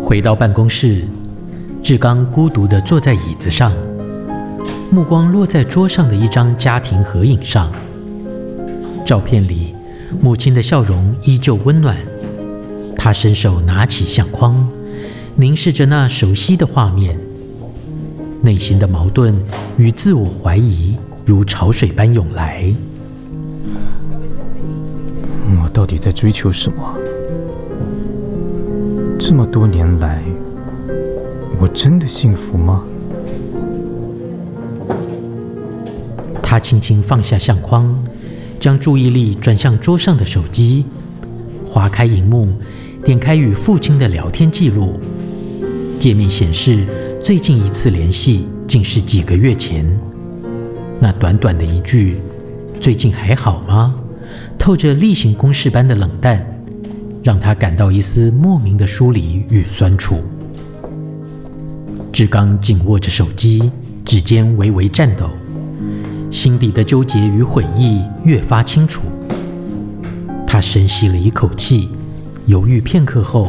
回到办公室，志刚孤独地坐在椅子上，目光落在桌上的一张家庭合影上。照片里，母亲的笑容依旧温暖。他伸手拿起相框，凝视着那熟悉的画面，内心的矛盾与自我怀疑如潮水般涌来。 我到底在追求什么？这么多年来，我真的幸福吗？ 他轻轻放下相框，将注意力转向桌上的手机，划开荧幕，点开与父亲的聊天记录。界面显示，最近一次联系竟是几个月前。那短短的一句“最近还好吗”，透着例行公事般的冷淡，让他感到一丝莫名的疏离与酸楚。志刚紧握着手机，指尖微微颤抖，心底的纠结与悔意越发清楚。他深吸了一口气，犹豫片刻后，